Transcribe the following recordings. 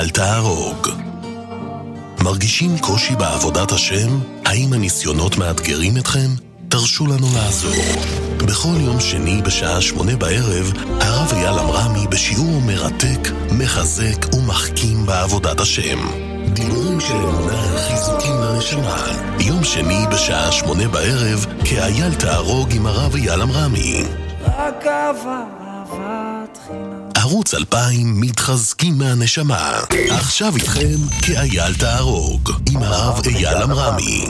אייל תהרוג. מרגישים קושי בעבודת השם? האם הניסיונות מאתגרים אתכם? תרשו לנו לעזור. בכל יום שני בשעה 8 בערב, הרב אייל אמרמי בשיעור מרתק, מחזק ומחכים בעבודת השם. דיבורים של אמונה, חיזוקים לנשמה. יום שני בשעה 8 בערב, כאייל תהרוג עם הרב אייל אמרמי. רק אהבת חינם. ערוץ 2000 מתחזקים מהנשמה. עכשיו איתכם כאייל תהרוג עם הרב אייל אמרמי.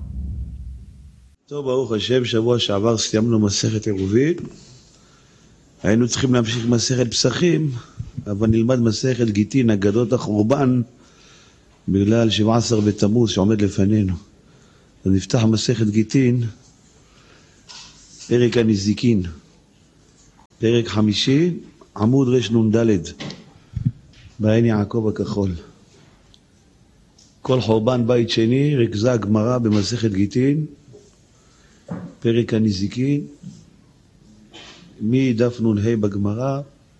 טוב, ברוך השם, שבוע שעבר סיימנו מסכת עירובין. היינו צריכים להמשיך מסכת פסחים, אבל נלמד מסכת גיטין, אגדות החורבן, בגלל 17 בתמוז שעומד לפנינו. אז נפתח מסכת גיטין, פרק הנזיקין, פרק 5, עמוד רנ"ד, בעין יעקב הכחול. כל חורבן בית שני, רכזה הגמרא במסכת גיטין, פרק הנזיקין, מדף נ"ה בגמרא,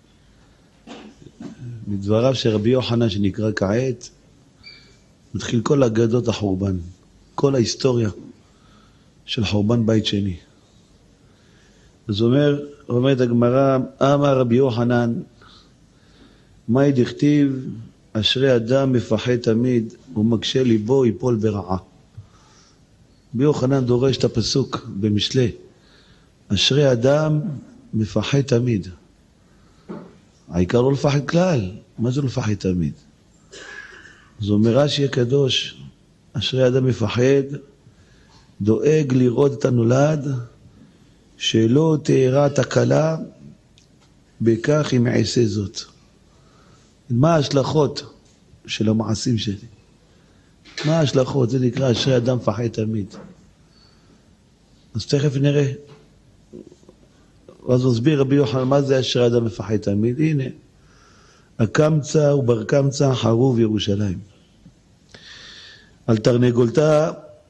מדבריו של רבי יוחנן שנקרא כעת, מתחיל כל אגדות החורבן, כל ההיסטוריה של חורבן בית שני. אז אומרת הגמרא, אמר רבי יוחנן, מאי דכתיב, אשרי אדם מפחד תמיד ומקשה ליבו ייפול ברעה. רבי יוחנן דורש את הפסוק במשלי, אשרי אדם מפחד תמיד. העיקר לא לפחד כלל, מה זה לפחד תמיד? אז אומר רש"י הקדוש, אשרי אדם מפחד, דואג לראות את הנולד, שלא תארע תקלה, בכך אם אעשה זאת. מה ההשלכות של המעשים שלי? מה ההשלכות? זה נקרא אשרי אדם מפחד תמיד. אז תכף נראה. אז מסביר רבי יוחנן, מה זה אשרי אדם מפחד תמיד? הנה, הקמצא ובר קמצא חרוב ירושלים. על תרנגולתה,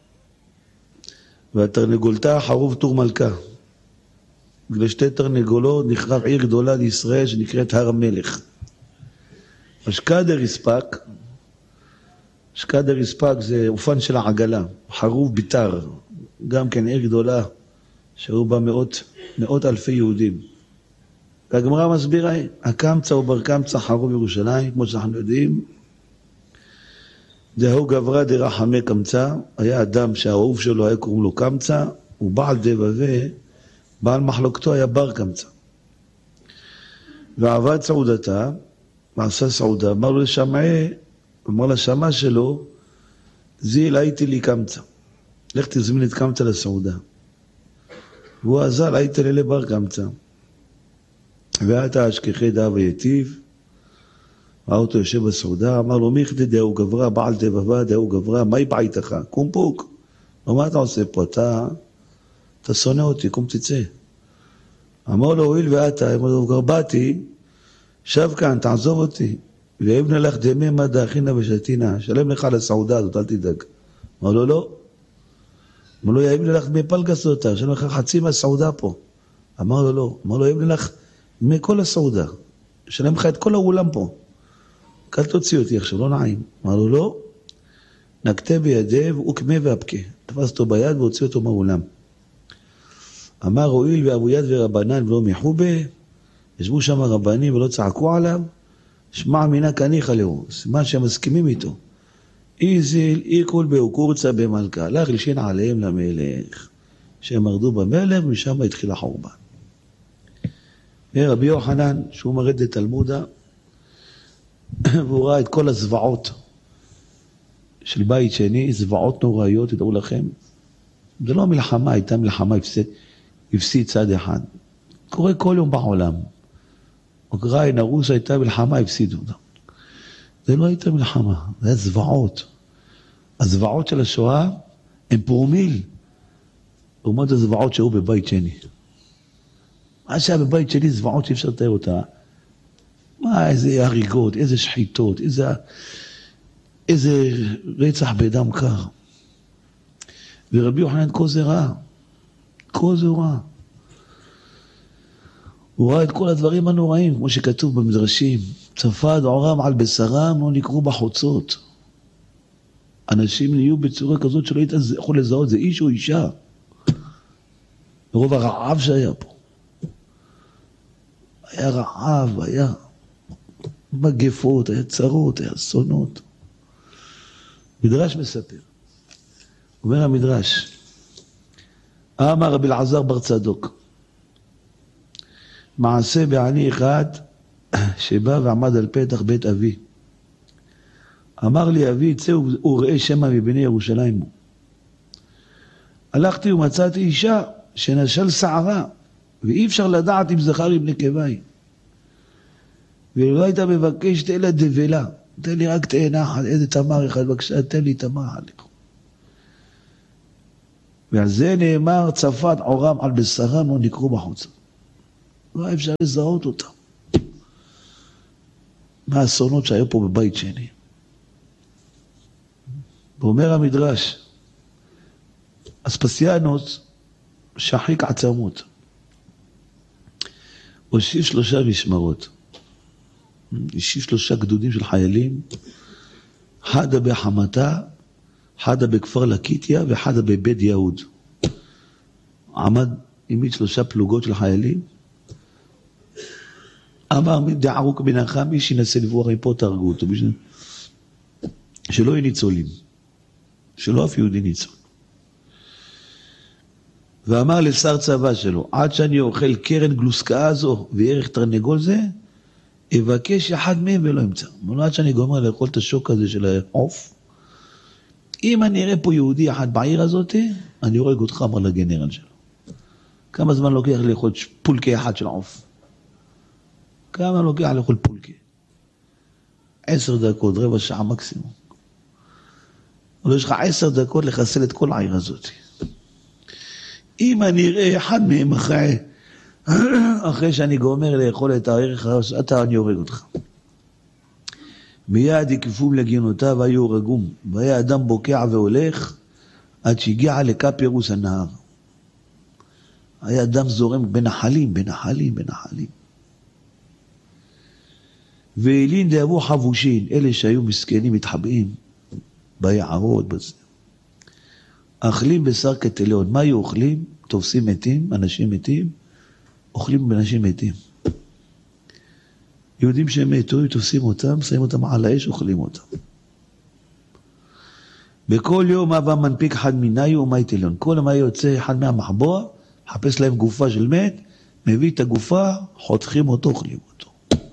והתרנגולתה חרוב תור מלכה. ולשתי תרנגולות נחרב עיר גדולה לישראל שנקראת הר המלך. השקדר יספק, שקדר יספק זה אופן של העגלה, חרוב ביתר, גם כן עיר גדולה שהיו בה מאות אלפי יהודים. והגמרא מסבירה, הקמצא ובר קמצא חרוב ירושלים, כמו שאנחנו יודעים, דהו גברא דרחמי קמצא, היה אדם שהאהוב שלו היה קוראים לו קמצא, ובעל דבבה, בעל מחלוקתו היה בר קמצא. ועבד סעודתה, ועשה סעודה, אמר לו לשמעי, אמר לשמע שלו, זיל הייתי לי קמצא, לך תזמין את קמצא לסעודה. והוא עזל, הייתי לי לבר קמצא. ואתה אשכחי דא ויטיב, ראה אותו יושב בסעודה, אמר לו, מי כדי דהו גברא, בעל דבבה, דהו גברא, מה יבעיתך? קום פוק. מה אתה עושה פה? אתה שונא אותי, קום תצא. אמר לו, הואיל ואתה, אמר לו, גרבתי, שב כאן, תעזוב אותי. ויבנה לך דמי מדע, אכינה ושתינה, שלם לך לסעודה הזאת, אל תדאג. אמר לו, לא. אמר לו, יבנה לך דמי פלגס אותה, שלם לך חצי מהסעודה פה. אמר לו, לא. אמר לו, יבנה לך דמי כל הסעודה, שלם לך את כל האולם פה. אל תוציא אותי עכשיו, לא נעים. אמר לו, לא. נקטה בידיו, וקמה ואבכה. תפס אותו ביד והוציא אותו מהאולם. אמר, הואיל ואבו יד ורבנן ולא מחובה, ישבו שם רבנים ולא צעקו עליו, שמע מינה כניחא לו, סימן שהם מסכימים איתו. איזיל איקול באוקורצה במלכה, הלך לשין עליהם למלך, שהם מרדו במלך ומשם התחיל החורבן. רבי יוחנן, שהוא מרד לתלמודה, והוא ראה את כל הזוועות של בית שני, זוועות נוראיות, תדעו לכם. זה לא מלחמה, הייתה מלחמה, הפסיד צד אחד. קורה כל יום בעולם. אוקראינה, רוסיה הייתה מלחמה, הפסידו אותה. זה לא הייתה מלחמה, זה היה זוועות. הזוועות של השואה הם פרומיל. לעומת הזוועות שהיו בבית שני. מה שהיה בבית שני, זוועות שאפשר לתאר אותה. מה, איזה הריגות, איזה שחיתות, איזה רצח בדם קר. ורבי יוחנן כל זה רע. כל זה רע. הוא ראה את כל הדברים הנוראים, כמו שכתוב במדרשים, צפד עורם על בשרם, לא נקראו בחוצות. אנשים נהיו בצורה כזאת שלא היית יכול לזהות, זה איש או אישה. ברוב הרעב שהיה פה. היה רעב, היה מגפות, היה צרות, היה אסונות. מדרש מספר. אומר המדרש, אמר רבי אלעזר בר צדוק, מעשה בעני אחד שבא ועמד על פתח בית אבי. אמר לי אבי, צא וראה שמא מבני ירושלים הוא. הלכתי ומצאתי אישה שנשל שערה, ואי אפשר לדעת אם זכר עם נקבה היא. ולא הייתה מבקשת אלא דבלה. תן לי רק תאנה אחת, איזה תמר אחד, בבקשה, תן לי תמר אחד. ועל זה נאמר, צפת עורם על בשרם, לא נקראו בחוצה. לא אפשר לזהות אותם. מה האסונות שהיו פה בבית שני. ואומר המדרש, אספסיאנוס שחיק עצמות. הושיב 3 משמרות. הושיב 3 גדודים של חיילים, חדה בחמתה, חדה בכפר לקיטיה וחדה בבית יהוד. עמד עם 3 פלוגות של חיילים. אמר מדערוק בנחם, מי שינסה לברוח מפה תהרגו אותו, שלא יהיו ניצולים, שלא אף יהודי ניצול. ואמר לשר צבא שלו, עד שאני אוכל קרן גלוסקה הזו וערך תרנגול זה, אבקש אחד מהם ולא אמצא. אמרו, עד שאני גומר לאכול את השוק הזה של העוף, אם אני אראה פה יהודי אחד בעיר הזאת, אני הורג אותך, אמר לגנרל שלו. כמה זמן לוקח לאכול פולקי אחד של עוף? כמה לוקח לאכול פולקי? 10 דקות, רבע שעה מקסימום. אבל יש לך 10 דקות לחסל את כל העיר הזאת. אם אני אראה אחד מהם אחרי שאני גומר לאכול את הערך, אני הורג אותך. מיד יקפום לגיונותיו והיו הורגום, והיה אדם בוקע והולך עד שהגיע לקפירוס הנהר. היה אדם זורם בנחלים. ואלין דאבו חבושין, אלה שהיו מסכנים מתחבאים ביערות בזה. אכלים בשר כתליון. מה היו אוכלים? תופסים מתים, אנשים מתים, אוכלים באנשים מתים. יהודים שהם מתו, תופסים אותם, שמים אותם על האש, אוכלים אותם. בכל יום אבא מנפיק אחד מיני ומי תליון. כל מה יוצא אחד מהמחבוע, חפש להם גופה של מת, מביא את הגופה, חותכים אותו, אוכלים אותו.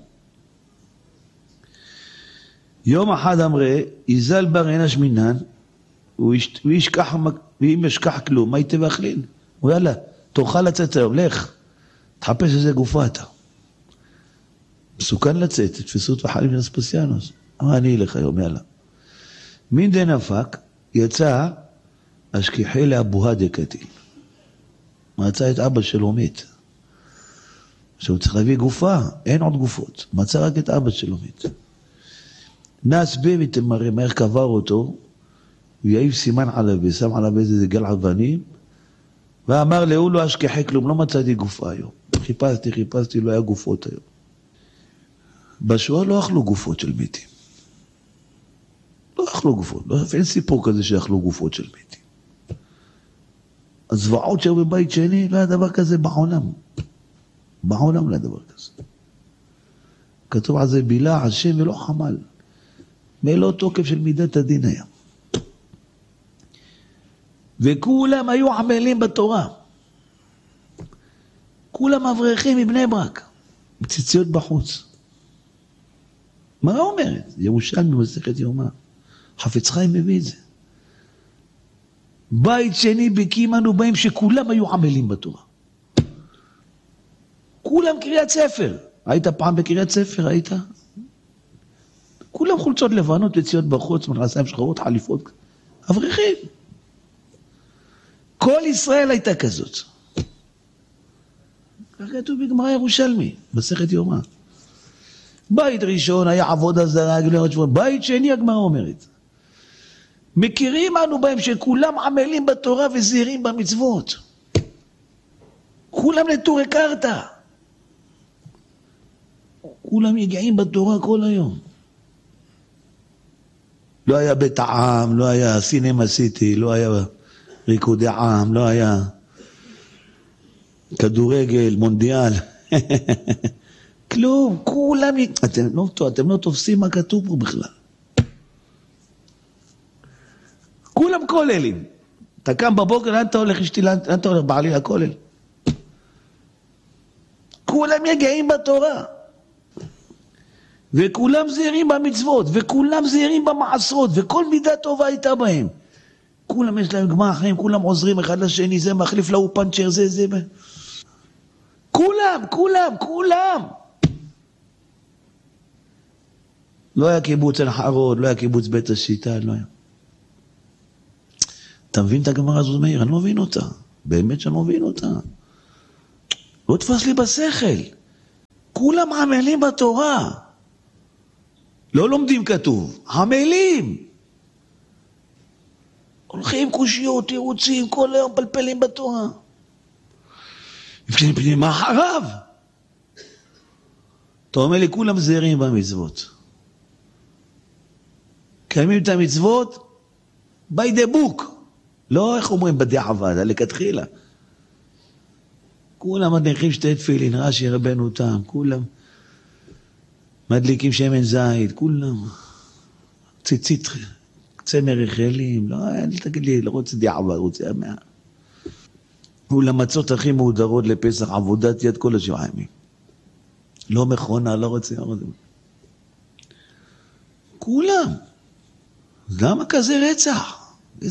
יום אחד אמרה, יזל בר אנש מינן, ואם ישכח כלום, מה יתה ואכלין? הוא יאללה, תוכל לצאת היום, לך, תחפש איזה גופה אתה. מסוכן לצאת, תתפסו את וחלים של אספסיאנוס. אמר, אני אלך היום, יאללה. מין די נפק, יצא, השכיחי לאבוה דקתיל. מצא את אבא שלו מת. עכשיו הוא צריך להביא גופה, אין עוד גופות. מצא רק את אבא שלו מת. נס בי ותמראה, מהר קבר אותו, ויעיף סימן עליו, ושם עליו איזה גל אבנים, ואמר לו, לא אשכחי כלום, לא מצאתי גופה היום. חיפשתי, לא היה גופות היום. בשואה לא אכלו גופות של מתים. לא אכלו גופות, אין סיפור כזה שאכלו גופות של מתים. הזוועות שהיו בבית שני, לא היה דבר כזה בעולם. בעולם לא היה דבר כזה. כתוב על זה בילה, השם ולא חמל. מלא תוקף של מידת הדין היה. וכולם היו עמלים בתורה. כולם אברכים מבני ברק. ציציות בחוץ. מה אומרת? ירושלמי במסכת יומא. חפץ חיים מביא את זה. בית שני בקימנו בהם שכולם היו עמלים בתורה. כולם קריאת ספר. היית פעם בקריאת ספר? היית? כולם חולצות לבנות וציציות בחוץ, מכנסיים שחורות, חליפות. אברכים. כל ישראל הייתה כזאת. כך כתוב בגמרא ירושלמי, מסכת יומא. בית ראשון היה עבודה זרה, בית שני הגמרא אומרת. מכירים אנו בהם שכולם עמלים בתורה וזהירים במצוות. כולם נטורי קרתא. כולם יגעים בתורה כל היום. לא היה בית העם, לא היה סינמה סיטי, לא היה ריקודי עם, לא היה כדורגל, מונדיאל. כלום, כולם... אתם לא תופסים מה כתוב פה בכלל. כולם כוללים. אתה קם בבוקר, לאן אתה הולך אשתי, לאן אתה הולך בעלי לכולל? כולם יגעים בתורה. וכולם זהירים במצוות, וכולם זהירים במעשרות, וכל מידה טובה הייתה בהם. כולם יש להם גמר חיים, כולם עוזרים אחד לשני, זה מחליף להוא פנצ'ר, זה. כולם. לא היה קיבוץ אל-חרוד, לא היה קיבוץ בית השיטה, לא היה. אתה מבין את הגמרא הזאת, מאיר? אני לא מבין אותה. באמת שאני לא מבין אותה. לא תפס לי בשכל. כולם עמלים בתורה. לא לומדים כתוב, עמלים. הולכים קושיות, תירוצים, כל היום פלפלים בתורה. מה אחריו? אתה אומר לי, כולם זהירים במצוות. קיימים את המצוות, by the book. לא איך אומרים בדיעבד, לכתחילה. כולם מדליקים שתי תפילין, רש"י רבנו תם, כולם מדליקים שמן זית, כולם ציצית, צמר רחלים, לא, אל תגיד לי, לא רוצה דיעבד, רוצה המאה. ולמצות הכי מהודרות לפסח, עבודת יד כל השבעה ימים. לא מכונה, לא רוצה. כולם. למה כזה רצח?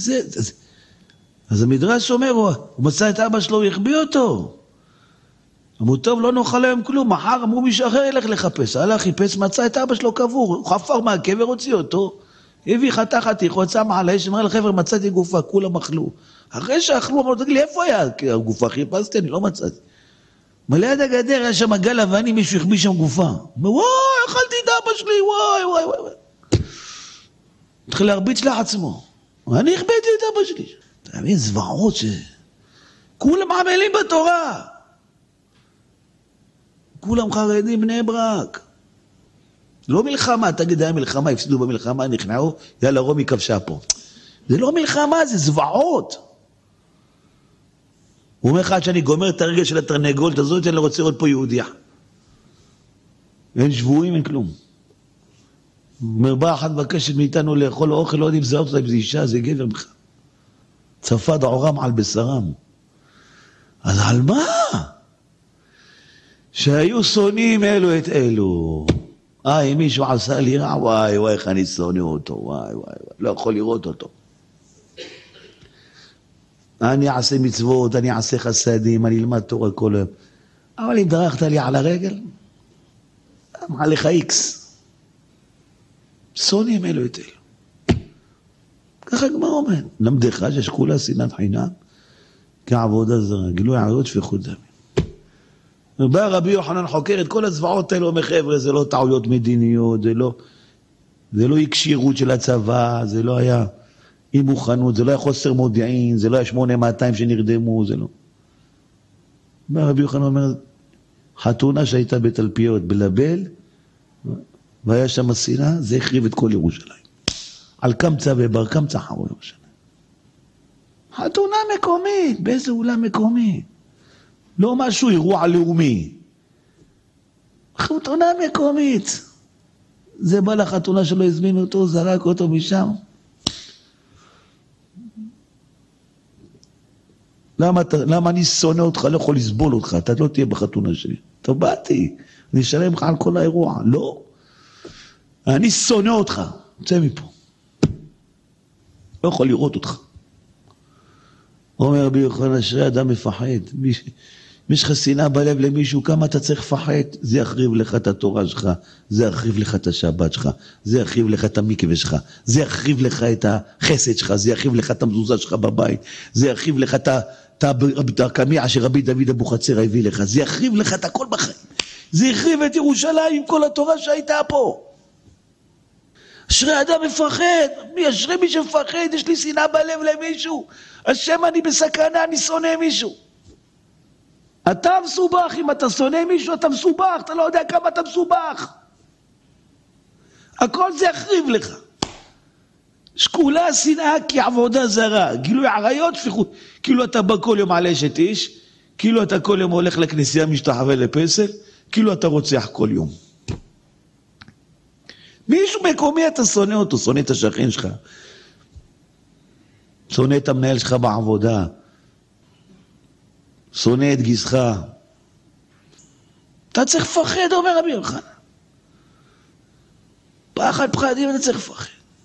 אז המדרש אומר, הוא מצא את אבא שלו, הוא יחביא אותו. אמרו, טוב, לא נאכל היום כלום, מחר אמרו מישהו אחר ילך לחפש. הלך, חיפש, מצא את אבא שלו קבור, הוא חפר מהקבר, הוציא אותו, הביא חתך, יצא מעל האש, אמר לחבר, מצאתי גופה, כולם אכלו. אחרי שאכלו, אמרו, תגיד לי, איפה היה הגופה? חיפשתי, אני לא מצאתי. מליד הגדר היה שם גל אבנים, מישהו החביא שם גופה. אמרו, וואי, אכלתי את אבא שלי, וואי. התחיל להרביץ לעצמו. אני החבאתי את אבא שלי. אתה מבין, זוועות כולם עמלים בתורה. כולם חרדים בני ברק. לא מלחמה, תגיד, היה מלחמה, הפסידו במלחמה, נכנעו, יאללה, רומי כבשה פה. זה לא מלחמה, זה זוועות. הוא אומר לך שאני גומר את הרגל של התרנגולת הזאת, אני לא רוצה לראות פה יהודיה. אין שבועים, אין כלום. מרבה אחת מבקשת מאיתנו לאכול אוכל, לא יודעים, זה אותה, זה אישה, זה גבר בכלל. צפד עורם על בשרם. אז על מה? שהיו שונאים אלו את אלו. אם מישהו עשה לי רע, וואי, איך אני שונא אותו, וואי, לא יכול לראות אותו. אני אעשה מצוות, אני אעשה חסדים, אני אלמד תורה כל היום. אבל אם דרכת לי על הרגל, עליך איקס. שונאים אלו את אלו. ככה כבר אומר, למדך ששכולה שנאת חינם, כעבודה זרה, גילוי עריות שפיכות דמים. בא רבי יוחנן חוקר את כל הזוועות האלו, אומר חבר'ה, זה לא טעויות מדיניות, זה לא הקשירות של הצבא, זה לא היה אי מוכנות, זה לא היה חוסר מודיעין, זה לא היה 8200 שנרדמו, זה לא. בא רבי יוחנן אומר, חתונה שהייתה בתלפיות, בלבל, והיה שם שנאה, זה החריב את כל ירושלים. על קמצא ובר קמצא חרו ירושלים. חתונה מקומית, באיזה אולם מקומי? לא משהו אירוע לאומי. חתונה מקומית. זה בא לחתונה שלא הזמינו אותו, זרק אותו משם. למה אני שונא אותך, לא יכול לסבול אותך, אתה לא תהיה בחתונה שלי. טוב, באתי, אני אשלם לך על כל האירוע. לא. אני שונא אותך, צא מפה. לא יכול לראות אותך. אומר רבי יוחנן, אשרי אדם מפחד. יש לך שנאה בלב למישהו, כמה אתה צריך לפחד? זה יחריב לך את התורה שלך, זה יחריב לך את השבת שלך, זה יחריב לך את המקווה שלך, זה יחריב לך את החסד שלך, זה יחריב לך את המזוזה שלך בבית, זה יחריב לך את הקמיע שרבי דוד אבוחצירא הביא לך, זה יחריב לך את הכל בחיים. זה יחריב את ירושלים עם כל התורה שהייתה פה. אשרי אדם מפחד, אשרי מי שמפחד, יש לי שנאה בלב למישהו, השם אני בסכנה, אני שונא מישהו. אתה מסובך, אם אתה שונא מישהו אתה מסובך, אתה לא יודע כמה אתה מסובך. הכל זה יחריב לך. שקולה שנאה כי עבודה זרה, גילוי עריות שפיכות, כאילו אתה בא כל יום על אשת איש, כאילו אתה כל יום הולך לכנסייה משתחווה לפסל, כאילו אתה רוצח כל יום. מישהו מקומי אתה שונא אותו, שונא את השכן שלך, שונא את המנהל שלך בעבודה, שונא את גיסך. אתה צריך לפחד, אומר רבי יוחנן. פחד פחדים אתה צריך לפחד.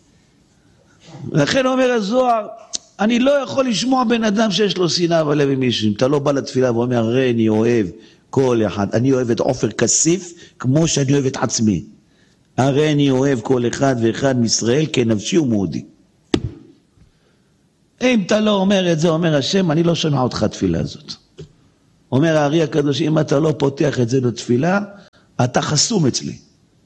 לכן אומר הזוהר, אני לא יכול לשמוע בן אדם שיש לו שנאה בלב עם מישהו. אם אתה לא בא לתפילה ואומר, הרי אני אוהב כל אחד, אני אוהב את עופר כסיף כמו שאני אוהב את עצמי. הרי אני אוהב כל אחד ואחד מישראל כנפשי ומאודי. אם אתה לא אומר את זה, אומר השם, אני לא שומע אותך תפילה הזאת. אומר הארי הקדוש, אם אתה לא פותח את זה לתפילה, אתה חסום אצלי.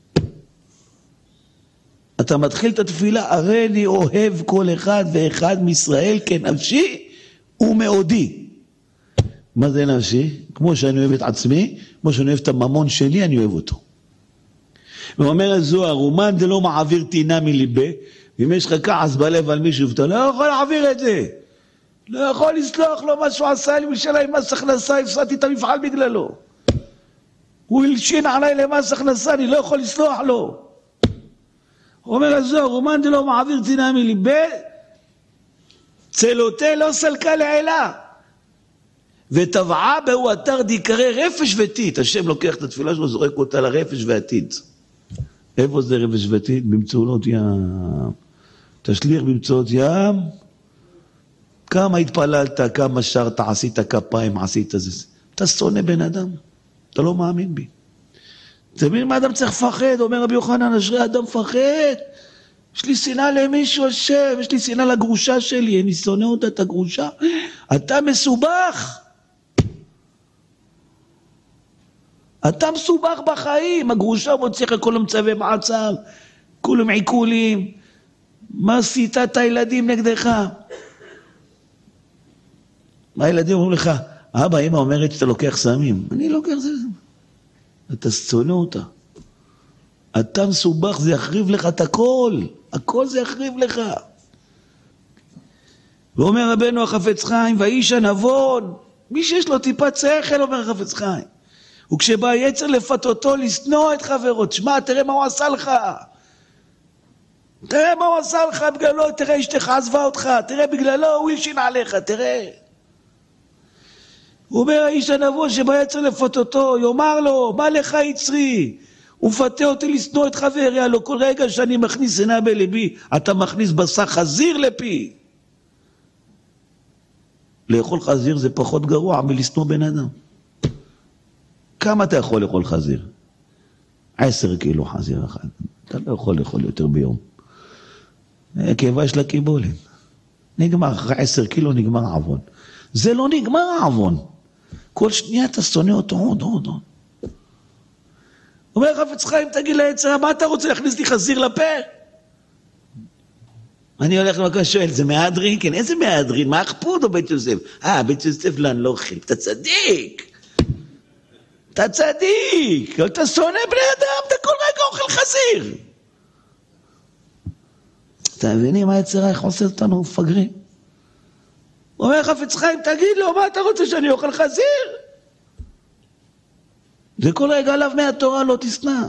אתה מתחיל את התפילה, הרי אני אוהב כל אחד ואחד מישראל כנפשי ומאודי. מה זה נפשי? כמו שאני אוהב את עצמי, כמו שאני אוהב את הממון שלי, אני אוהב אותו. ואומר הזוהר, אומן זה לא מעביר תינה מליבה, ואם יש לך כעס בלב על מישהו, אתה לא יכול להעביר את זה. לא יכול לסלוח לו מה שהוא עשה לי, משלם מס הכנסה, הפסדתי את המפעל בגללו. הוא הלשין עליי למס הכנסה, אני לא יכול לסלוח לו. אומר הזוהר, אומן זה לא מעביר תינה מליבה, צלותה לא סלקה לעילה. וטבעה בהו אתר דיקרא רפש וטיט. השם לוקח את התפילה שלו, זורק אותה לרפש והטיט. איפה זה רפש וטיט? במצולות ים. תשליך במצולות ים. כמה התפללת, כמה שרת, עשית כפיים, עשית זה. אתה שונא בן אדם. אתה לא מאמין בי. אתה מבין מה אדם צריך לפחד? אומר רבי יוחנן, אשרי אדם פחד. יש לי שנאה למישהו השם, יש לי שנאה לגרושה שלי, אני שונא אותה את הגרושה. אתה מסובך. אתה מסובך בחיים, הגרושה מוציא לך כל מצווה מעצר, כולם עיקולים, מה עשית את הילדים נגדך? מה הילדים אומרים לך? אבא, אמא אומרת שאתה לוקח סמים. אני לוקח זה. אתה שונא אותה. אתה מסובך, זה יחריב לך את הכל. הכל זה יחריב לך. ואומר רבנו החפץ חיים, ואיש הנבון, מי שיש לו טיפת שכל, אומר החפץ חיים. וכשבא יצר לפתותו לשנוא את חברו, תשמע, תראה מה הוא עשה לך. תראה מה הוא עשה לך בגללו, תראה אשתך עזבה אותך, תראה בגללו הוא הלשין עליך, תראה. הוא אומר האיש הנבון שבא יצר לפתותו, יאמר לו, מה לך יצרי? הוא מפתה אותי לשנוא את חברי, הלא כל רגע שאני מכניס שנאה בלבי, אתה מכניס בשר חזיר לפי. לאכול חזיר זה פחות גרוע מלשנוא בן אדם. כמה אתה יכול לאכול חזיר? 10 קילו חזיר אחד. אתה לא יכול לאכול יותר ביום. קיבה יש לה קיבולת. נגמר, אחרי 10 קילו נגמר העוון. זה לא נגמר העוון. כל שנייה אתה שונא אותו עוד. אומר חפץ חיים, תגיד ליצר, מה אתה רוצה להכניס לי חזיר לפה? אני הולך למקום שואל, זה מהדרין? כן, איזה מהדרין? מה אכפות או בית יוסף? בית יוסף לא, אני לא אוכל. אתה צדיק. אתה צדיק. אתה שונא בני אדם, אתה כל רגע אוכל חזיר. אתה מבינים מה יצר איך עושה אותנו מפגרים? אומר חפץ חיים, תגיד לו, מה אתה רוצה שאני אוכל חזיר? זה כל רגע עליו מהתורה לא תשנא.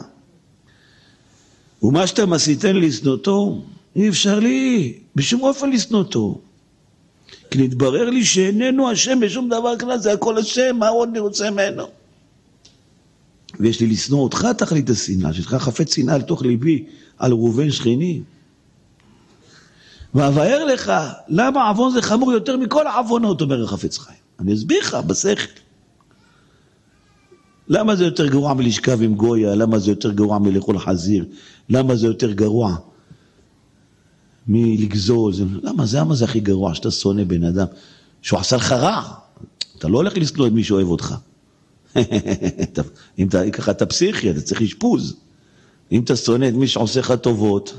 ומה שאתה מסיתן לשנותו, אי אפשר לי, בשום אופן לשנותו. כי נתברר לי שאיננו השם בשום דבר כלל, זה הכל השם, מה עוד אני רוצה ממנו? ויש לי לשנוא אותך תכלית השנאה, שלך חפץ שנאה לתוך ליבי על ראובן שכני. ואבאר לך, למה עוון זה חמור יותר מכל העוונות, אומר החפץ חיים. אני אסביר לך בשכל. למה זה יותר גרוע מלשכב עם גויה? למה זה יותר גרוע מלאכול חזיר? למה זה יותר גרוע מלגזול? למה זה הכי גרוע? שאתה שונא בן אדם שהוא עשה לך רע. אתה לא הולך לשנוא את מי שאוהב אותך. אם אתה ככה אתה פסיכי, אתה צריך אשפוז. אם אתה שונא את מי שעושה לך טובות,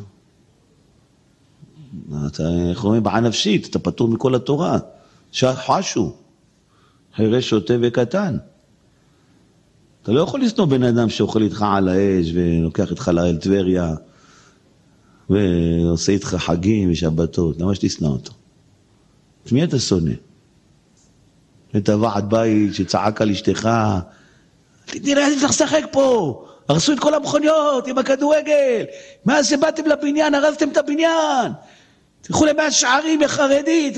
אתה אומרים בעיה נפשית, אתה פטור מכל התורה. שחשו. חירש, שוטה וקטן. אתה לא יכול לשנוא בן אדם שאוכל איתך על האש, ולוקח איתך לאל טבריה, ועושה איתך חגים ושבתות. למה שתשנא אותו? את מי אתה שונא? את הוועד בית שצעק על אשתך, תתני לי, צריך לשחק פה, הרסו את כל המכוניות עם הכדורגל, מאז שבאתם לבניין, הרסתם את הבניין, תלכו למאה שערים בחרדית.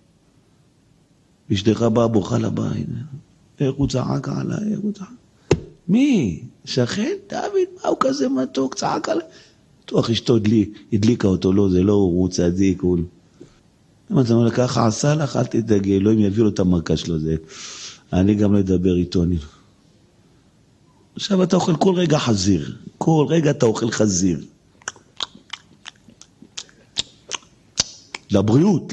אשתך באה בוכה לבית, איך הוא צעק עליי, איך הוא צעק? מי? שכן? דוד, מה הוא כזה מתוק, צעק עליי? תוך אשתו הדליקה אותו, לא, זה לא, הוא צדיק, הוא... אם אתה אומר, ככה עשה לך, אל תדאגי, אלוהים יביא לו את המרכה שלו, זה... אני גם לא אדבר איתו, אני... עכשיו אתה אוכל כל רגע חזיר, כל רגע אתה אוכל חזיר. לבריאות.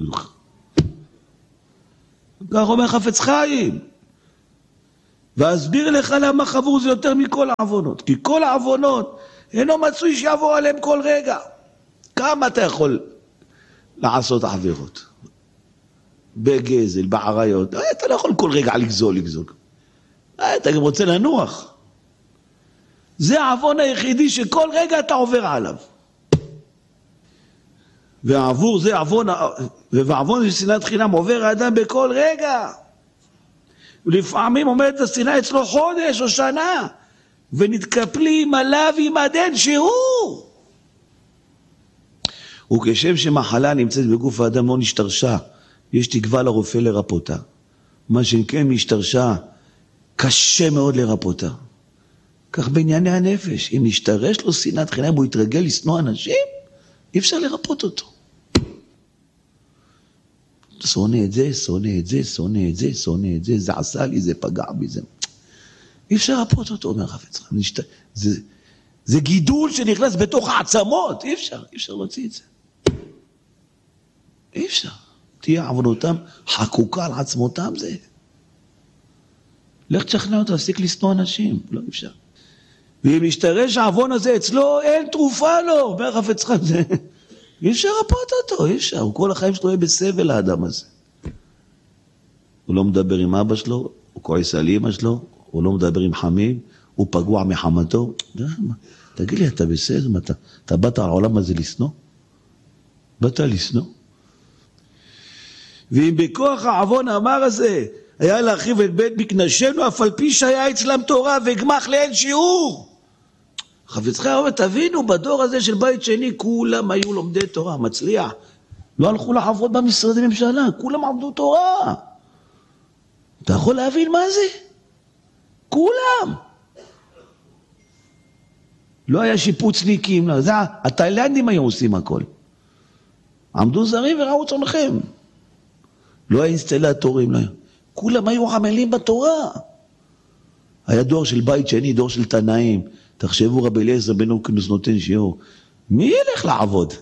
כך אומר חפץ חיים. ואסביר לך למה חבור זה יותר מכל העוונות. כי כל העוונות אינו מצוי שיעבור עליהם כל רגע. כמה אתה יכול לעשות עבירות? בגזל, בעריות. אתה לא יכול כל רגע לגזול. אתה גם רוצה לנוח. זה העוון היחידי שכל רגע אתה עובר עליו. והעבור זה עוון, ובעוון זה שנאת חינם עובר האדם בכל רגע. ולפעמים עומדת השנאה אצלו חודש או שנה, ונתקפלים עליו עם הדין שהוא. וכשם שמחלה נמצאת בגוף האדם לא נשתרשה, יש תקווה לרופא לרפותה. מה שכן נשתרשה, קשה מאוד לרפותה. כך בענייני הנפש, אם נשתרש לו שנאת חינם, הוא יתרגל לשנוא אנשים, אי אפשר לרפות אותו. שונא את זה, זה עשה לי, זה פגע בי, זה... אי אפשר לרפות אותו, אומר חפץ חיים. זה גידול שנכנס בתוך העצמות, אי אפשר להוציא את זה. אי אפשר. תהיה עוונותם חקוקה על עצמותם זה. לך תשכנע אותו, תפסיק לשנוא אנשים, לא אפשר. ואם ישתרש העוון הזה אצלו, אין תרופה לו, אומר חפץ חיים, זה... אי אפשר לרפות אותו, אי אפשר, הוא כל החיים שלו יהיה בסבל האדם הזה. הוא לא מדבר עם אבא שלו, הוא כועס על אמא שלו, הוא לא מדבר עם חמים, הוא פגוע מחמתו. תגיד לי, אתה בסדר? אתה באת על העולם הזה לשנוא? באת לשנוא? ואם בכוח העוון המר הזה היה להרחיב את בית מקדשנו, אף על פי שהיה אצלם תורה וגמח לאין שיעור. חפץ חיים אומר, תבינו, בדור הזה של בית שני, כולם היו לומדי תורה, מצליח. לא הלכו לעבוד במשרדי ממשלה, כולם עבדו תורה. אתה יכול להבין מה זה? כולם. לא היה שיפוצניקים, לא. זה התאילנדים היו עושים הכל. עמדו זרים וראו צונכם. לא היה אינסטלטורים, לא היה. כולם היו עמלים בתורה. היה דור של בית שני, דור של תנאים. תחשבו רבי אליעזר בן אורקנוס נותן שיעור. מי ילך לעבוד?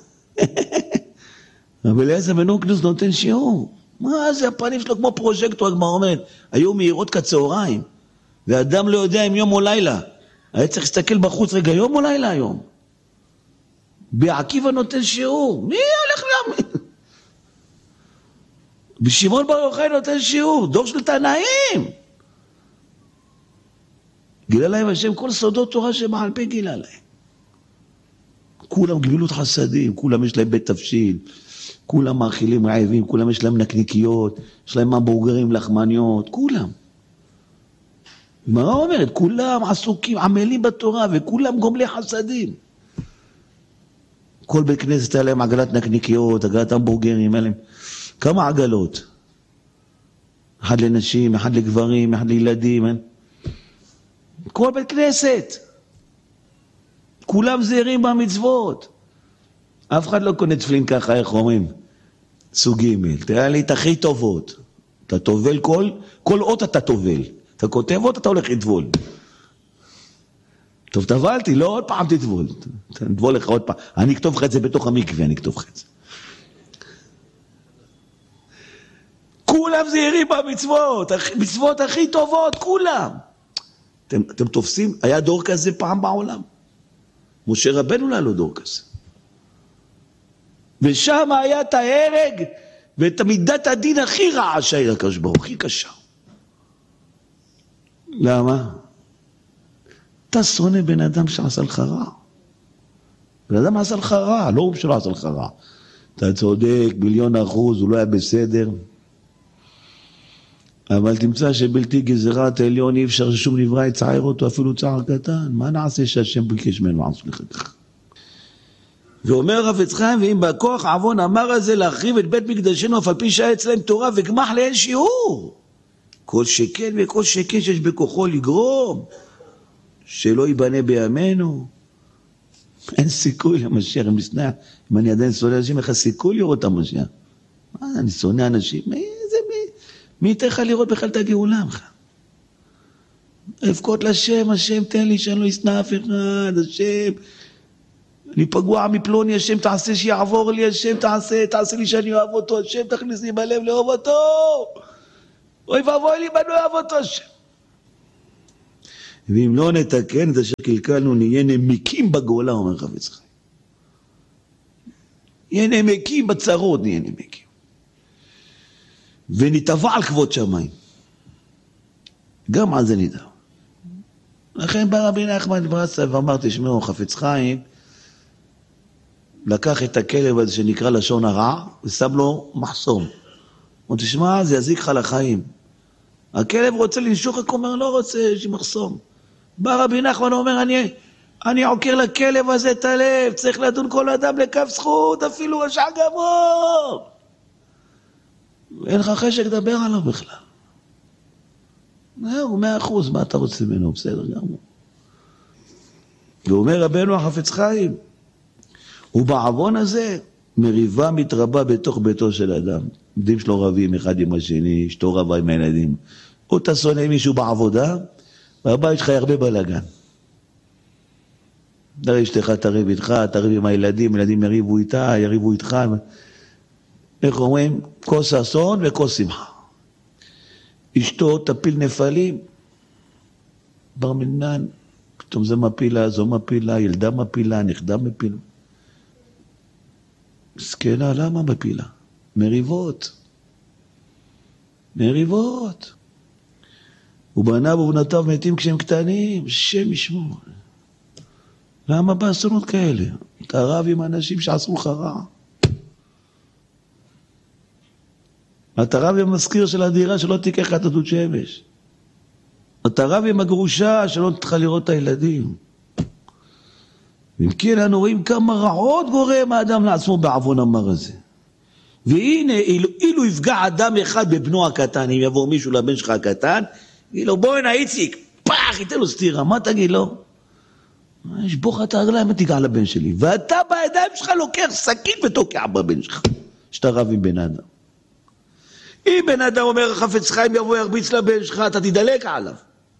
רבי אליעזר בן אורקנוס נותן שיעור. מה זה, הפנים שלו כמו פרוז'קטור, הגמרא אומרת. היו מהירות כצהריים. ואדם לא יודע אם יום או לילה. היה צריך להסתכל בחוץ, רגע, יום או לילה היום. בעקיבא נותן שיעור. מי הולך להאמין? בשמעון בר יוחאי נותן שיעור. דור של תנאים. גילה להם השם כל סודות תורה שבעל פה גילה להם. כולם גמילות חסדים, כולם יש להם בית תבשיל, כולם מאכילים רעבים, כולם יש להם נקניקיות, יש להם המבורגרים, לחמניות, כולם. מה אומרת? כולם עסוקים, עמלים בתורה, וכולם גומלי חסדים. כל בית כנסת היה להם עגלת נקניקיות, עגלת המבורגרים, היה להם כמה עגלות. אחד לנשים, אחד לגברים, אחד לילדים, כל בית כנסת. כולם זהירים במצוות. אף אחד לא קונה תפילין ככה, איך אומרים? סוג ג' תראה לי את הכי טובות. אתה תובל כל אות אתה תובל. אתה כותב אות, אתה הולך לטבול. טוב, תבלתי, לא עוד פעם תטבול. תטבול לך עוד פעם. אני אכתוב לך את זה בתוך המקווה, אני אכתוב לך את זה. כולם זהירים במצוות, מצוות הכי טובות, כולם. אתם תופסים, היה דור כזה פעם בעולם. משה רבנו לא היה לו דור כזה. ושם היה את ההרג, ואת מידת הדין הכי רעה שהיה הקדוש ברוך הוא, הכי קשה. למה? אתה שונא בן אדם שעשה לך רע. בן אדם עשה לך רע, לא הוא שלא עשה לך רע. אתה צודק, 1,000,000%, הוא לא היה בסדר. אבל תמצא שבלתי גזירת העליון אי אפשר ששום נברא יצער אותו, אפילו צער קטן. מה נעשה שהשם ביקש ממנו עשו לך כך? ואומר חפץ חיים, ואם בכוח עוון אמר הזה להחריב את בית מקדשנו, אף על פי שהיה אצלם תורה וגמח לאין שיעור. כל שכן וכל שכן שיש בכוחו לגרום, שלא ייבנה בימינו. אין סיכוי למשיח, אם אני עדיין שונא אנשים, איך הסיכוי לראות את המשיח? מה, אני שונא אנשים? מי ייתן לך לראות בכלל את הגאולה? אבכות לשם, השם תן לי שאני לא אשנא אף אחד, השם, אני פגוע מפלוני, השם תעשה שיעבור לי, השם תעשה לי שאני אוהב אותו, השם תכניס לי בלב לאהוב אותו, אוי ואבוי לי בנו אוהב אותו, השם. ואם לא נתקן את אשר קלקלנו, נהיה נמקים בגאולה, אומר חפץ חיים. נהיה נמקים בצרות, נהיה נמקים. ונתבע על כבוד שמיים. גם על זה נדע. לכן בא רבי נחמן ברסלב ואמר, תשמעו, חפץ חיים, לקח את הכלב הזה שנקרא לשון הרע, ושם לו מחסום. הוא תשמע, זה יזיק לך לחיים. הכלב רוצה לנשוך, הוא אומר, לא רוצה, יש מחסום. בא רבי נחמן אומר, אני עוקר לכלב הזה את הלב, צריך לדון כל אדם לכף זכות, אפילו רשע גמור. ואין לך חשק לדבר עליו בכלל. הוא 100%, מה אתה רוצה ממנו? בסדר גמור. ואומר רבנו החפץ חיים, ובעוון הזה מריבה מתרבה בתוך ביתו של אדם. עובדים שלו רבים אחד עם השני, אשתו רבה עם הילדים. או אתה שונא מישהו בעבודה, והבית שלך הרבה בלגן. תראה אשתך תריב איתך, תריב עם הילדים, ילדים יריבו איתה, יריבו איתך. איך אומרים? כוס אסון וכוס שמחה. אשתו תפיל נפלים, בר מינן, פתאום זה מפילה, זו מפילה, ילדה מפילה, נכדה מפילה. מסכנה, למה מפילה? מריבות. מריבות. ובניו ובנותיו מתים כשהם קטנים, שם ישמור. למה באסונות כאלה? אתה רב עם אנשים שעשו לך רע. אתה רב עם המזכיר של הדירה שלא תיקח לך את הדוד שמש. אתה רב עם הגרושה שלא תתך לראות את הילדים. אם כן, אנחנו רואים כמה רעות גורם האדם לעצמו בעוון המר הזה. והנה, אילו יפגע אדם אחד בבנו הקטן, אם יבוא מישהו לבן שלך הקטן, יגיד לו, בוא הנה איציק, פח, ייתן לו סתירה, מה תגיד לו? שבור לך את הרגליים, מה תיגע לבן שלי? ואתה בידיים שלך לוקח סכין ותוקע בבן שלך, שאתה רב עם בן אדם. אם בן אדם אומר, חפץ חיים יבוא ירביץ לבן שלך, אתה תדלק עליו.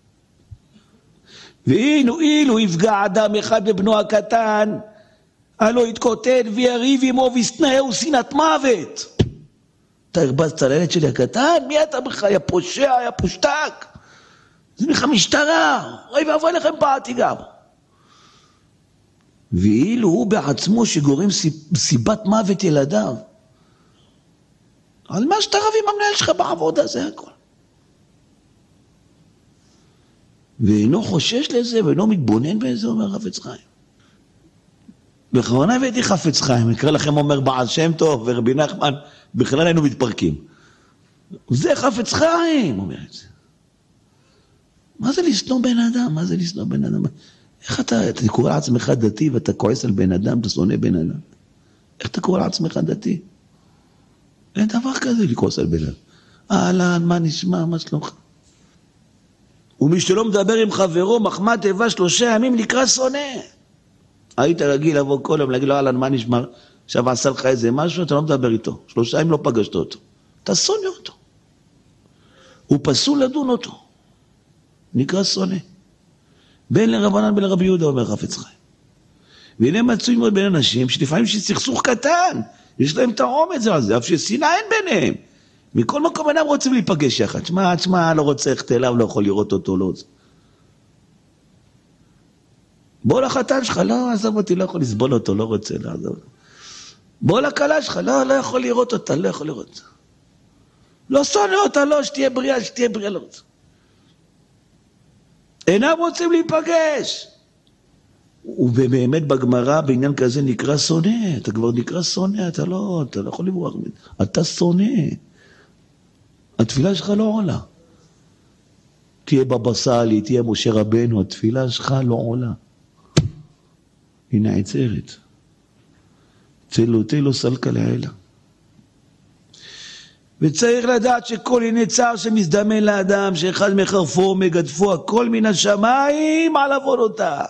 ואילו יפגע אדם אחד בבנו הקטן, הלא יתקוטן ויריב עמו ויסנאהו שנאת מוות. אתה הרבצת לילד שלי הקטן? מי אתה בכלל? היה פושע, היה פושטק. זה לך משטרה. אוי ואבוי לכם פעתי גם. ואילו הוא בעצמו שגורם סיבת מוות ילדיו. על מה שאתה רב עם המנהל שלך בעבודה, זה הכל. ואינו חושש לזה, ואינו מתבונן באיזה, אומר חפץ חיים. בכוונה הבאתי חפץ חיים, יקרא לכם אומר בעל שם טוב ורבי נחמן, בכלל היינו מתפרקים. זה חפץ חיים, אומר את זה. מה זה לשנוא בן אדם? מה זה לשנוא בן אדם? איך אתה קורא לעצמך דתי ואתה כועס על בן אדם, אתה שונא בן אדם? איך אתה קורא לעצמך דתי? אין דבר כזה לכעוס על בן אדם. אהלן, מה נשמע, מה שלומך? ומי שלא מדבר עם חברו, מחמת תיבה 3 ימים נקרא שונא. היית רגיל לבוא כל יום, להגיד לו, אהלן, מה נשמע? עכשיו עשה לך איזה משהו, אתה לא מדבר איתו. 3 ימים לא פגשת אותו. אתה שונא אותו. הוא פסול לדון אותו. נקרא שונא. בין לרבנן בין לרבי יהודה, אומר חפץ חיים. והנה מצוי מאוד בין אנשים, שלפעמים יש סכסוך קטן, יש להם את האומץ הזה, אף ששנאה אין ביניהם. מכל מקום אינם רוצים להיפגש יחד. שמע, לא רוצה ללכת אליו, לא יכול לראות אותו, לא רוצה. בוא לחתן שלך, לא, עזוב אותי, לא יכול לסבול אותו, לא רוצה, לא, עזוב. בוא לקלה שלך, לא יכול לראות אותה, לא יכול לראות אותה. לא שונא אותה, לא, שתהיה בריאה, לא רוצה. אינם רוצים להיפגש. ובאמת בגמרא בעניין כזה נקרא שונא, אתה כבר נקרא שונא, אתה לא יכול לברוח, אתה שונא. התפילה שלך לא עולה. תהיה בבא סאלי, תהיה משה רבנו, התפילה שלך לא עולה. היא נעצרת. תלו סלקה לעילה. וצריך לדעת שכל הנה צער שמזדמן לאדם, שאחד מחרפו מגדפו, הכל מן השמיים על עוונותיו.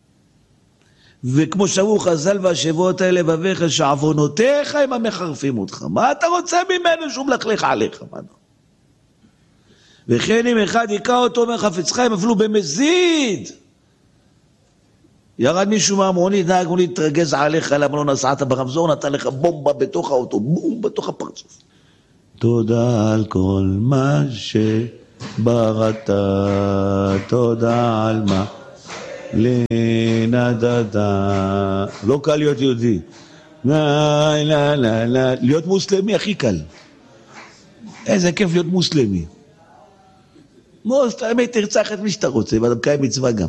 וכמו שאמרו חז"ל והשבועות האלה לבביך, שעוונותיך הם המחרפים אותך. מה אתה רוצה ממנו שהוא מלכלך עליך? וכן אם אחד יקרא אותו אומר חפץ חיים אפילו במזיד, ירד מישהו מהמונית, נהג מונית התרגז עליך, למה לא נסעת ברמזור, נתן לך בומבה בתוך האוטו, בום בתוך הפרצוף. תודה על כל מה שבראת, תודה על מה לנדדת. לא קל להיות יהודי, להיות מוסלמי הכי קל. איזה כיף להיות מוסלמי. מוסלמי תרצח את מי שאתה רוצה, ואתה מקיים מצווה גם.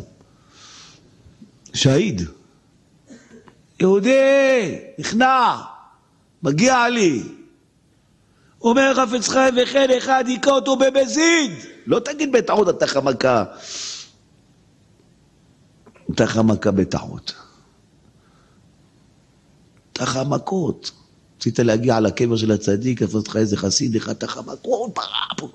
שהיד. יהודי, נכנע, מגיע לי. אומר חפץ חיים וכן אחד יקרא אותו במזיד. לא תגיד בטעות אתה חמקה. אתה חמקה בטעות. אתה חמקות. רצית להגיע על הקבר של הצדיק, חפץ חיים איזה חסיד, אתה חמקות, פרעה.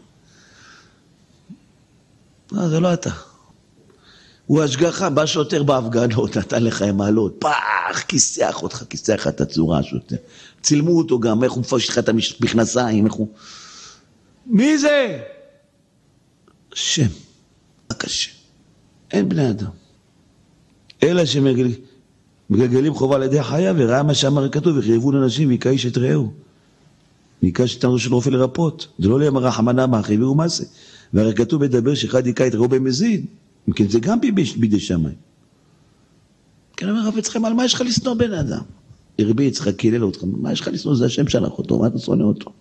לא, זה לא אתה. הוא השגחה, בא שוטר בהפגנות, נתן לך עם מעלות, פח, כיסח אותך, כיסח את הצורה השוטר. צילמו אותו גם, איך הוא מפרש לך את המכנסיים, איך הוא... מי זה? השם, רק השם. אין בני אדם. אלא שמגלגלים חובה על ידי חיה, וראה מה שאמר כתוב, וחייבו לאנשים ויקאיש את רעהו. ויקאיש את של רופא לרפות. זה לא ליאמר רחמנה מהחייבי ומעשה. והרי כתוב מדבר שאחד יקאי את רעהו במזיד. אם כן, זה גם בידי שמיים. כן, אומר חפץ חיים, על מה יש לך לשנוא בן אדם? הרביץ לך, קילל אותך, מה יש לך לשנוא? זה השם שלח אותו, מה אתה שונא אותו?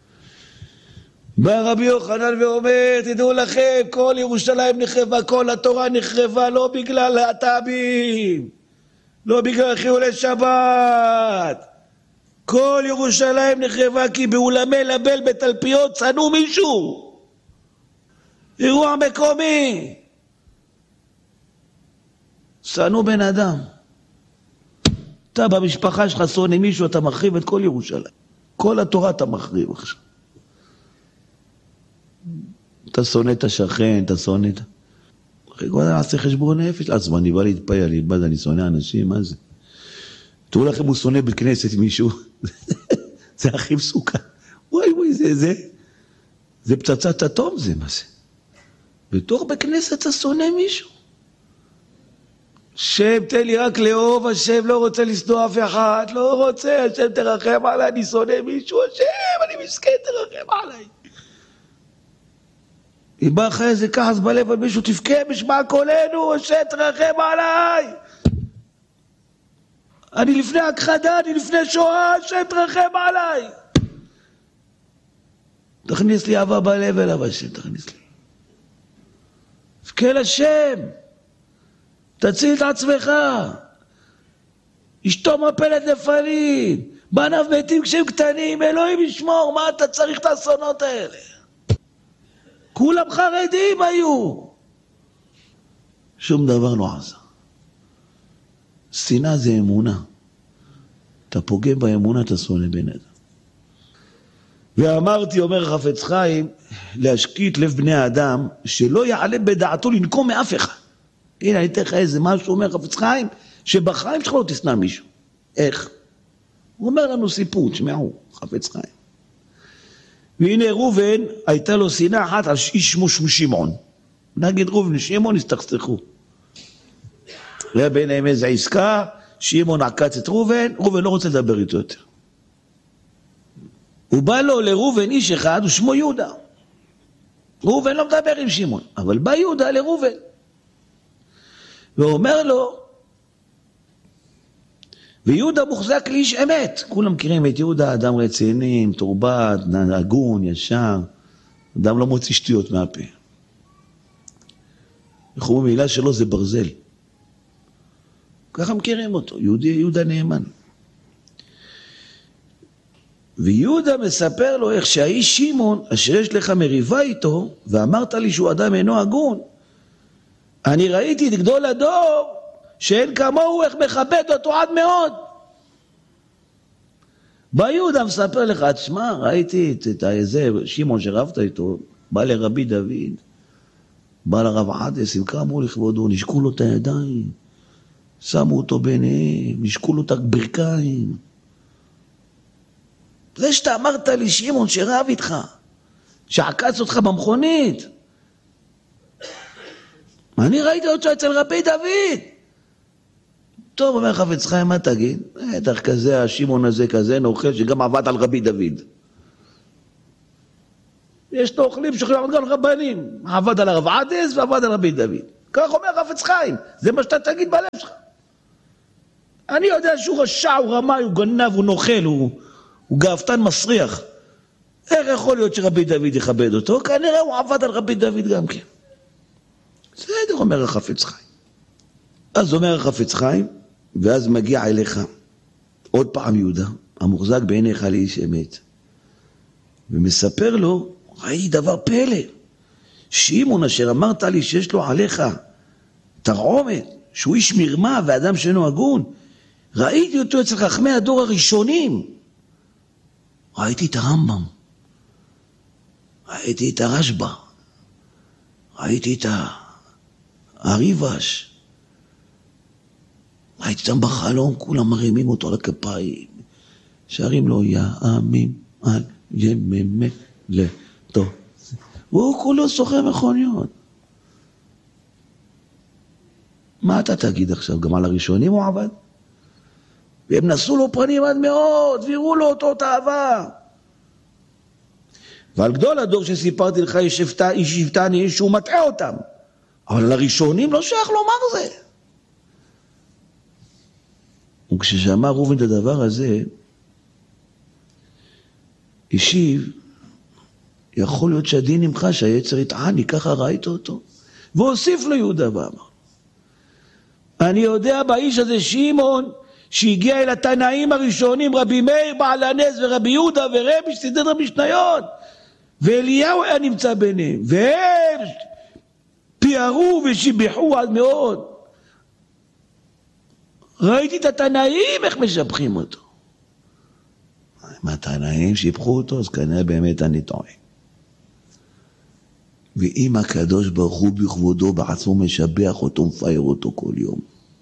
בא רבי יוחנן ואומר, תדעו לכם, כל ירושלים נחרבה, כל התורה נחרבה, לא בגלל להט"בים, לא בגלל חילולי שבת. כל ירושלים נחרבה כי באולמי לבל בתלפיות צנו מישהו. אירוע מקומי. שנוא בן אדם. אתה במשפחה שלך שונא מישהו, אתה מחריב את כל ירושלים. כל התורה אתה מחריב עכשיו. אתה שונא את השכן, אתה שונא את... אחרי כל הזמן עושה חשבון נפש. אז אני בא להתפעל, אני שונא אנשים, מה זה? תראו לכם, הוא שונא בכנסת מישהו. זה הכי מסוכן. וואי, זה פצצת אטום זה, מה זה? בתוך בכנסת אתה שונא מישהו. שם תן לי רק לאהוב, השם לא רוצה לשנוא אף אחד, לא רוצה, השם תרחם עליי, אני שונא מישהו, השם, אני מסכן, תרחם עליי. אם בא לך איזה כעס בלב על מישהו, תבכה בשמע קולנו, השם תרחם עליי. אני לפני הכחדה, אני לפני שואה, השם תרחם עליי. תכניס לי אהבה בלב אליו, השם, תכניס לי. תבכה לשם. תציל את עצמך. אשתו מפלת נפלים, בניו מתים כשהם קטנים, אלוהים ישמור, מה אתה צריך את האסונות האלה? כולם חרדים היו. שום דבר לא עזר. שנאה זה אמונה. אתה פוגע באמונה, אתה שונא בן אדם. ואמרתי, אומר חפץ חיים, להשקיט לב בני האדם, שלא יעלה בדעתו לנקום מאף אחד. הנה, אני אתן לך איזה משהו, אומר חפץ חיים, שבחיים שלך לא תשנא מישהו. איך? הוא אומר לנו סיפור, תשמעו, חפץ חיים. והנה ראובן, הייתה לו שנאה אחת על איש שמו שמעון. נגיד ראובן ושמעון הסתכסכו. היה ביניהם איזו עסקה, שמעון עקץ את ראובן, ראובן לא רוצה לדבר איתו יותר. הוא בא לו לראובן איש אחד, הוא שמו יהודה. ראובן לא מדבר עם שמעון, אבל בא יהודה לראובן. ואומר לו, ויהודה מוחזק לאיש אמת. כולם מכירים את יהודה, אדם רציני, מתורבת, הגון, ישר. אדם לא מוציא שטויות מהפה. איך אומרים, מילה שלו זה ברזל. ככה מכירים אותו, יהודה נאמן. ויהודה מספר לו איך שהאיש שמעון, אשר יש לך מריבה איתו, ואמרת לי שהוא אדם אינו הגון, אני ראיתי את גדול הדור, שאין כמוהו איך מכבד אותו עד מאוד. בא יהודה מספר לך, תשמע, ראיתי את איזה שמעון שרבת איתו, בא לרבי דוד, בא לרב עדס, הם קמו לכבודו, נשקו לו את הידיים, שמו אותו ביניהם, נשקו לו את הברכיים. זה שאתה אמרת לי שמעון שרב איתך, שעקץ אותך במכונית, אני ראיתי אותו אצל רבי דוד. טוב, אומר חפץ חיים, מה תגיד? בטח כזה, השמעון הזה כזה נוכל שגם עבד על רבי דוד. יש נוכלים שיכולים לעבוד גם על רבנים, עבד על הרב עדס ועבד על רבי דוד. כך אומר חפץ חיים, זה מה שאתה תגיד בלב שלך. אני יודע שהוא רשע, הוא רמאי, הוא גנב, הוא נוכל, הוא גאוותן מסריח. איך יכול להיות שרבי דוד יכבד אותו? כנראה הוא עבד על רבי דוד גם כן. בסדר, אומר החפץ חיים. אז אומר החפץ חיים, ואז מגיע אליך עוד פעם יהודה, המוחזק בעיניך לאיש אמת. ומספר לו, ראיתי דבר פלא. שמעון אשר אמרת לי שיש לו עליך תרעומת, שהוא איש מרמה ואדם שאינו הגון, ראיתי אותו אצל חכמי הדור הראשונים. ראיתי את הרמב"ם, ראיתי את הרשב"א, ראיתי את הריב"ש, ראיתי אותם בחלום, כולם מרימים אותו על הכפיים, שרים לו יאמין על יממה לטוב. והוא כולו סוחר מכוניות. מה אתה תגיד עכשיו? גם על הראשונים הוא עבד? והם נשאו לו פנים עד מאוד, ויראו לו אותו תאווה. ועל גדול הדור שסיפרתי לך, איש שבטני, שהוא מטעה אותם. אבל על הראשונים לא שייך לומר זה. וכששמע ראובן את הדבר הזה, השיב, יכול להיות שהדין ממך שהיצר יטעני, ככה ראית אותו. והוסיף לו יהודה ואמר, אני יודע באיש הזה שמעון, שהגיע אל התנאים הראשונים, רבי מאיר בעל הנס ורבי יהודה ורבי שסידר המשניות, ואליהו היה נמצא ביניהם, והם פיארו ושיבחו עד מאוד. ראיתי את התנאים איך משבחים אותו. אם התנאים שיבחו אותו, אז כנראה באמת אני טועה. ואם הקדוש ברוך הוא בכבודו בעצמו משבח אותו, מפייר אותו כל יום.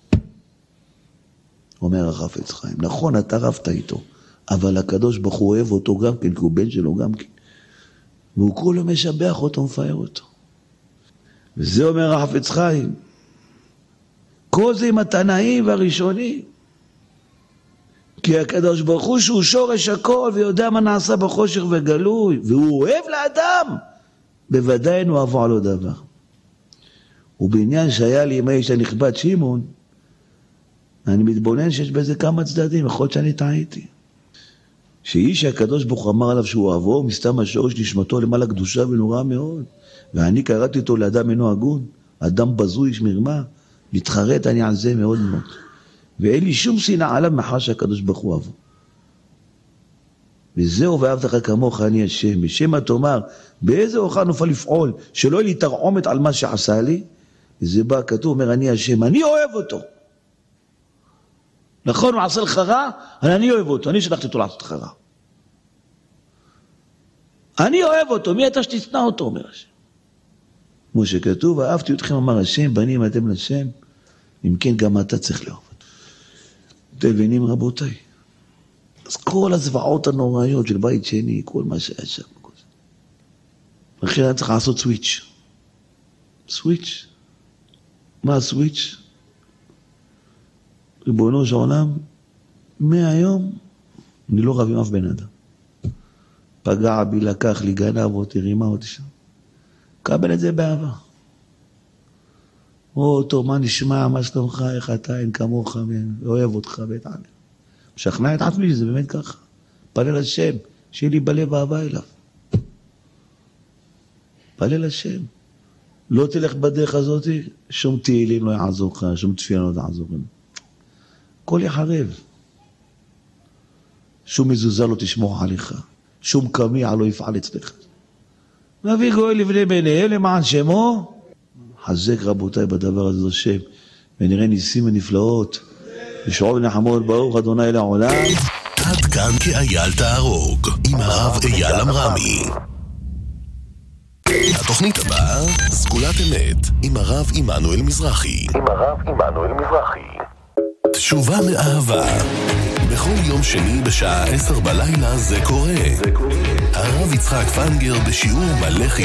אומר החפץ חיים, נכון, אתה רבת איתו, אבל הקדוש ברוך הוא אוהב אותו גם כן, כי הוא בן שלו גם כן. והוא כולו משבח אותו, מפייר אותו. וזה אומר החפץ חיים, כל זה עם התנאים והראשונים. כי הקדוש ברוך הוא שהוא שורש הכל ויודע מה נעשה בחושך וגלוי, והוא אוהב לאדם, בוודאי אין הוא אבוא לו דבר. ובעניין שהיה לי עם האיש הנכבד שמעון, אני מתבונן שיש בזה כמה צדדים, יכול להיות שאני טעיתי. שאיש הקדוש ברוך הוא אמר עליו שהוא אהבו, מסתם השורש נשמתו למעלה קדושה ונוראה מאוד, ואני קראתי אותו לאדם אינו הגון, אדם בזוי, איש מרמה, מתחרט אני על זה מאוד מאוד. ואין לי שום שנאה עליו מאחר שהקדוש ברוך הוא אהבו. וזהו ואהבת לך כמוך אני השם. בשם תאמר, באיזה אוכל נוכל לפעול, שלא יהיה לי תרעומת על מה שעשה לי, וזה בא כתוב, אומר אני השם, אני אוהב אותו. נכון, הוא עשה לך רע, אבל אני אוהב אותו, אני שלחתי אותו לעשות לך רע. אני אוהב אותו, מי אתה שתצנע אותו, אומר השם. כמו שכתוב, אהבתי אתכם, אמר השם, בנים אתם לשם, אם כן גם אתה צריך לאהוב אותו. אתם מבינים רבותיי? אז כל הזוועות הנוראיות של בית שני, כל מה שהיה שם. לכן היה צריך לעשות סוויץ'. סוויץ'. מה הסוויץ'? ריבונו של עולם, מהיום אני לא רב עם אף בן אדם. פגע בי, לקח לי, גנב אותי, רימה אותי שם. קבל את זה באהבה. אותו, מה נשמע, מה שלומך, איך אתה, אין כמוך, ואוהב אותך ואת עליו. משכנע את עצמי שזה באמת ככה. פלל השם, שיהיה לי בלב אהבה אליו. פלל השם. לא תלך בדרך הזאת, שום תהילים לא יעזור לך, שום תפילה לא תעזור לך. הכל יחרב. שום מזוזה לא תשמור עליך, שום קמיע לא יפעל אצלך. נביא גואל לבני ביניהם למען שמו, חזק רבותיי בדבר הזה השם, ונראה ניסים ונפלאות, ושעוב נחמות ברוך אדוני לעולם. עד כאן כאייל תהרוג, עם הרב אייל אמרמי. התוכנית הבאה, סגולת אמת, עם הרב עמנואל מזרחי. תשובה מאהבה. בכל יום שני בשעה 10 בלילה זה קורה. הרב יצחק פנגר בשיעור מלא